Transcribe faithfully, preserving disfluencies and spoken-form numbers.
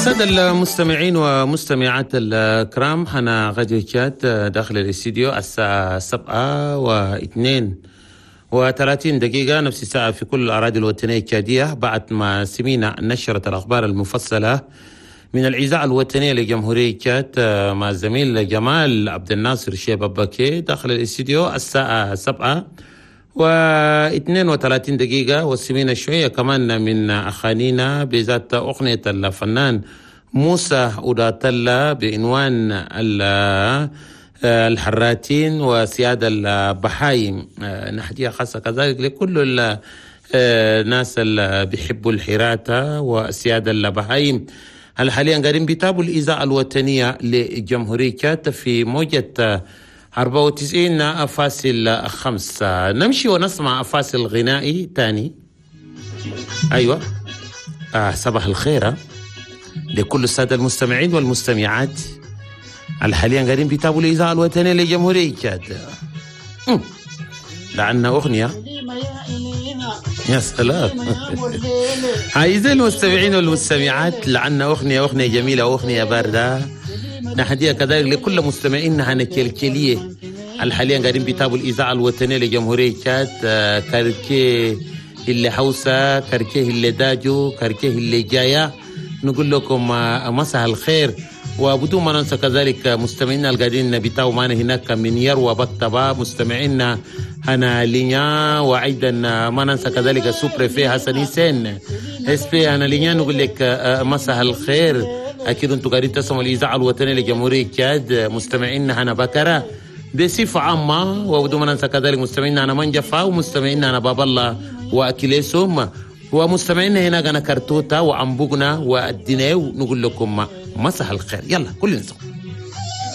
السادة المستمعين ومستمعات الكرام، حنا غادي كات داخل الاستديو الساعة سبعة واثنين وثلاثين دقيقة، نفس الساعة في كل الأراضي الوطنية التشادية، بعد ما سمينا نشرة الأخبار المفصلة من الإذاعة الوطنية لجمهورية تشاد مع الزميل جمال عبد الناصر شيب أباكي داخل الاستديو الساعة سبعة واثنين وثلاثين دقيقة، وسمينا شوية كمان من أخانينا بذات أغنية الفنان موسى أوداتلا بعنوان الحراتين وسيادة البحايم. نحديها خاصة كذلك لكل الناس اللي بيحبوا الحراتة وسيادة البحايم. حاليا قاعدين بيتابعوا الإذاعة الوطنية لجمهورية تشاد في موجة أربعة وتسعين فاصل خمسة. نمشي ونسمع فاصل غنائي تاني. أيوة، آه صباح الخير لكل السادة المستمعين والمستمعات الحاليا قاعدين بيتابعوا الإذاعة الوطنية لجمهورية تشاد. لعنا أغنية يا سلام. عايزين المستمعين والمستمعات، لعنا أغنية أغنية جميلة وأغنية باردة نحديها كذلك لكل مستمعينا هنكلكليه الحاليا قاعدين بيتابعوا الإذاعة الوطنية لجمهورية تشاد. كاركيه اللي حوسة، كاركيه اللي داجو، كاركيه اللي جاية، نقول لكم مساء الخير. وبدون ما ننسى كذلك مستمعينا القاعدين بيتابعوا معنا هناك من يروى بطبة، مستمعينا هنا لينيا، وأيضا ما ننسى كذلك سوبر في حسن حسين اس بي هنا لينيا، نقول لك مساء الخير. أكيد أنتم قاعدين تسمعوا الإذاعة الوطنية لجمهورية تشاد. مستمعينا هنا بكرة بصفة عامة، وبدون ما ننسى كذلك مستمعينا هنا منجفة، ومستمعينا هنا باب الله وأكليسهم، ومستمعينا هنا أنا كرتوتا وعنبوغنا والدينيو، نقول لكم مساء الخير. يلا كل نسوا